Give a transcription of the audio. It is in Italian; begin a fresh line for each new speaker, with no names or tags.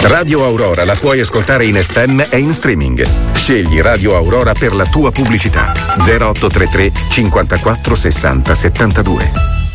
Radio Aurora la puoi ascoltare in FM e in streaming. Scegli Radio Aurora per la tua pubblicità. 0833 54 60 72.